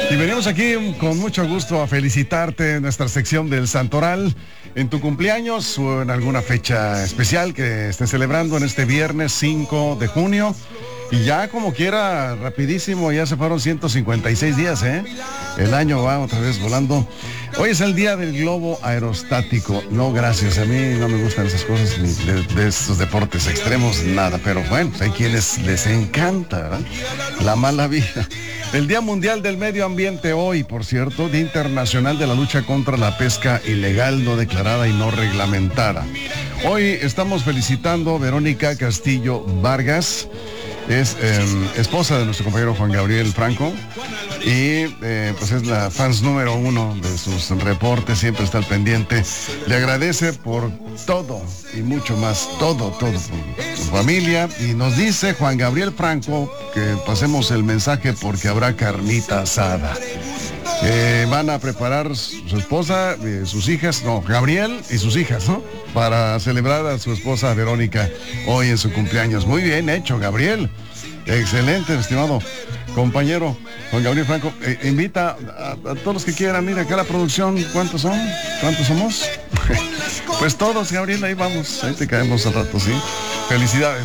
Y venimos aquí con mucho gusto a felicitarte en nuestra sección del Santoral, en tu cumpleaños o en alguna fecha especial que estés celebrando en este viernes 5 de junio. Y ya como quiera, rapidísimo, ya se fueron 156 días, ¿eh? El año va otra vez volando. Hoy es el día del globo aerostático. No, gracias, a mí no me gustan esas cosas, ni de estos deportes extremos, nada. Pero bueno, hay quienes les encanta, ¿verdad? La mala vida. El Día Mundial del Medio Ambiente hoy, por cierto, Día Internacional de la Lucha contra la Pesca Ilegal, no declarada y no reglamentada. Hoy estamos felicitando a Verónica Castillo Vargas. Es esposa de nuestro compañero Juan Gabriel Franco y pues es la fans número 1 de sus reportes, siempre está al pendiente. Le agradece por todo y mucho más, todo por su familia, y nos dice Juan Gabriel Franco que pasemos el mensaje porque habrá carnita asada. Van a preparar su esposa, sus hijas, Gabriel y sus hijas, ¿no? Para celebrar a su esposa Verónica hoy en su cumpleaños. Muy bien hecho, Gabriel. Excelente, estimado compañero Juan Gabriel Franco. Invita a todos los que quieran. Mira, acá la producción, ¿cuántos son? ¿Cuántos somos? Pues todos, Gabriel, ahí vamos. Ahí te caemos al rato, ¿sí? Felicidades.